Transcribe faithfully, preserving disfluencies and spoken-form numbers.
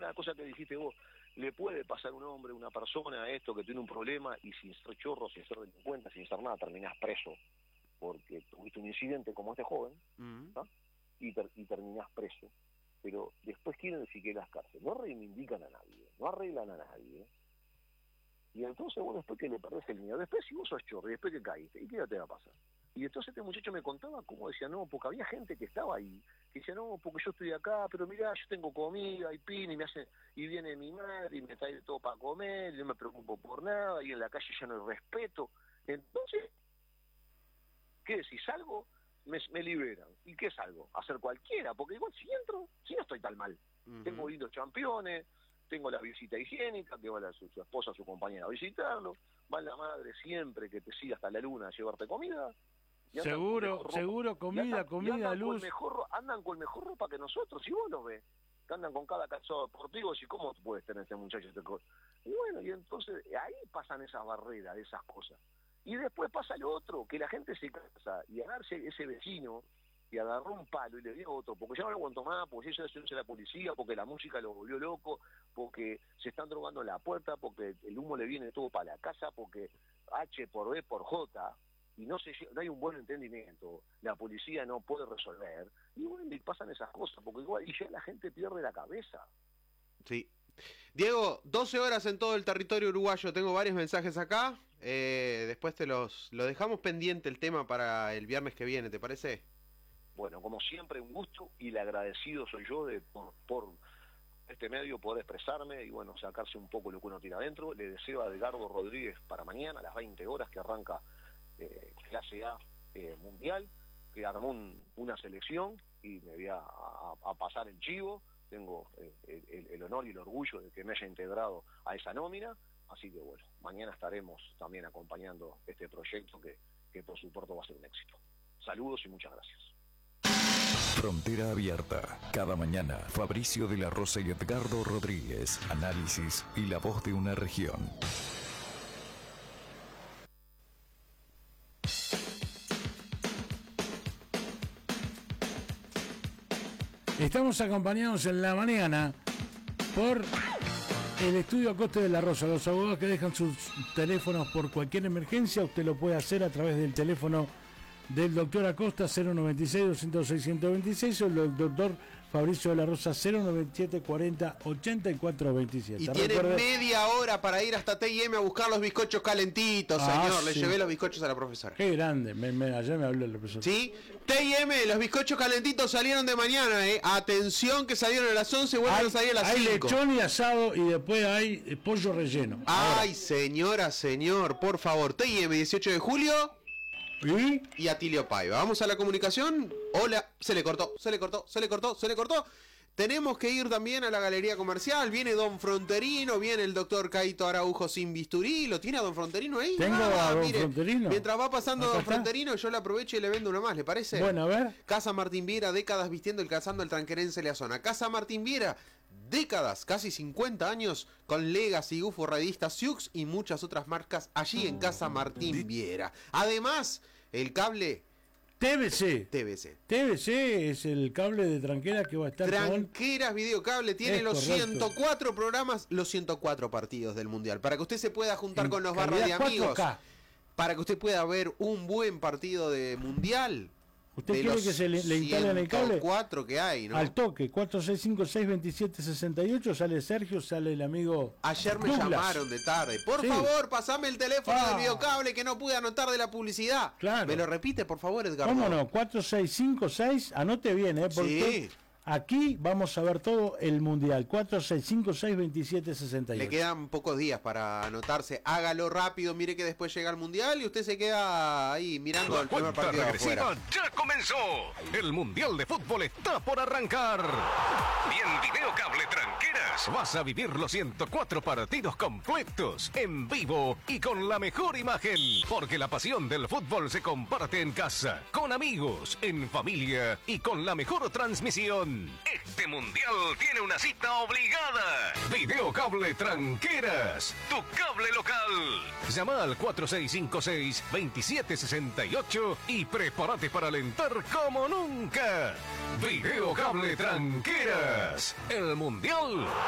una cosa que dijiste vos, le puede pasar a un hombre, una persona, a esto que tiene un problema y sin ser chorro, sin ser delincuente, sin ser nada, terminás preso porque tuviste un incidente como este joven, Uh-huh. ¿no? y, ter y terminás preso. Pero después quieren decir que las cárceles no reivindican a nadie, no arreglan a nadie. Y entonces vos después que le perdés el miedo, después si vos sos chorro y después que caíste, ¿y qué te va a pasar? Y entonces este muchacho me contaba cómo decía, no, porque había gente que estaba ahí, que decía, no, porque yo estoy acá, pero mirá, yo tengo comida y pin, y me hace, y viene mi madre y me trae todo para comer, y no me preocupo por nada, y en la calle ya no hay respeto. Entonces, ¿qué? Si salgo, me, me liberan. ¿Y qué salgo? Hacer cualquiera, porque igual si entro, si no estoy tan mal. Uh-huh. Tengo lindos championes, tengo la visita higiénica, que va la, su, su esposa, su compañera a visitarlo, va la madre siempre que te sigue hasta la luna a llevarte comida. Seguro, seguro, comida, andan, comida, andan luz. Con mejor, andan con mejor ropa que nosotros, si vos lo ves, que andan con cada calzado deportivo, y cómo puedes tener este muchacho este cosa. Y bueno, y entonces ahí pasan esas barreras, esas cosas. Y después pasa lo otro, que la gente se cansa y agarrarse ese vecino y agarró un palo y le dio otro, porque ya no lo aguantó más, porque ya se la policía, porque la música lo volvió loco, porque se están drogando en la puerta, porque el humo le viene todo para la casa, porque H por B por J, y no se no hay un buen entendimiento, la policía no puede resolver, y bueno, y pasan esas cosas, porque igual y ya la gente pierde la cabeza. Sí. Diego, doce horas en todo el territorio uruguayo, tengo varios mensajes acá, eh, después te los lo dejamos pendiente el tema para el viernes que viene, ¿te parece? Bueno, como siempre, un gusto, y le agradecido soy yo de por, por este medio poder expresarme y bueno, sacarse un poco lo que uno tiene adentro. Le deseo a Edgardo Rodríguez para mañana a las veinte horas que arranca eh, clase A eh, mundial, que armó un, una selección y me voy a, a, a pasar el chivo. Tengo eh, el, el honor y el orgullo de que me haya integrado a esa nómina, así que bueno, mañana estaremos también acompañando este proyecto que, que por supuesto va a ser un éxito. Saludos y muchas gracias. Frontera Abierta. Cada mañana, Fabricio de la Rosa y Edgardo Rodríguez. Análisis y la voz de una región. Estamos acompañados en la mañana por el Estudio Acoste de la Rosa. Los abogados que dejan sus teléfonos por cualquier emergencia, usted lo puede hacer a través del teléfono del doctor Acosta cero noventa y seis, doscientos seis, ciento veintiséis o el doctor Fabricio de la Rosa cero noventa y siete, cuarenta, ochenta y cuatro veintisiete. Y tiene Recuerde... media hora para ir hasta T y M a buscar los bizcochos calentitos, ah, señor. Sí. Le llevé los bizcochos a la profesora. Qué grande, me, me, ayer me habló el profesor. Sí, T y M, los bizcochos calentitos salieron de mañana, eh. Atención que salieron a las once, vuelven a salir a las cinco. Hay lechón y asado y después hay eh, pollo relleno. Ay, ahora. Señora, señor, por favor. T y M, dieciocho de julio. ¿Y? Y Atilio Paiva. Vamos a la comunicación. Hola, se le cortó, se le cortó, se le cortó, se le cortó. Tenemos que ir también a la galería comercial. Viene Don Fronterino, viene el doctor Caito Araujo sin bisturí. ¿Lo tiene a Don Fronterino ahí? Tengo ah, a Don mire, Fronterino. Mientras va pasando Acá Don está. Fronterino, yo le aprovecho y le vendo una más, ¿le parece? Bueno, a ver. Casa Martín Viera, décadas vistiendo el calzando el tranquerense la zona. Casa Martín Viera, décadas, casi cincuenta años, con Legacy, Gufo, Redista, Siux y muchas otras marcas allí en Casa Martín Viera. Además, el cable T V C. T V C. T V C es el cable de tranquera que va a estar Tranqueras con... Videocable tiene es los correcto. ciento cuatro programas, los ciento cuatro partidos del Mundial. Para que usted se pueda juntar En con los barras de calidad amigos. cuatro K. Para que usted pueda ver un buen partido de Mundial. ¿Usted de quiere los que se le, le instalen el cable? ciento cuatro que hay, ¿no? Al toque, cuatro seis cinco seis, veintisiete sesenta y ocho, sale Sergio, sale el amigo Ayer me Douglas. llamaron de tarde. Por Sí. favor, pasame el teléfono Ah. del Videocable que no pude anotar de la publicidad. Claro. ¿Me lo repite, por favor, Edgardo? ¿Cómo no? cuatro seis cinco seis, anote bien, ¿eh? Porque Sí. aquí vamos a ver todo el Mundial. cuatro seis cinco seis, veintisiete sesenta y ocho. Le quedan pocos días para anotarse. Hágalo rápido, mire que después llega el Mundial y usted se queda ahí mirando La el primer cuenta partido de regresiva afuera. ya comenzó. El Mundial de Fútbol está por arrancar. Y en Videocable Tranqueras vas a vivir los ciento cuatro partidos completos, en vivo y con la mejor imagen. Porque la pasión del fútbol se comparte en casa, con amigos, en familia y con la mejor transmisión. Este Mundial tiene una cita obligada. Videocable Tranqueras, tu cable local. Llama al cuatro seis cinco seis, veintisiete sesenta y ocho y prepárate para alentar como nunca. Videocable Tranqueras, el Mundial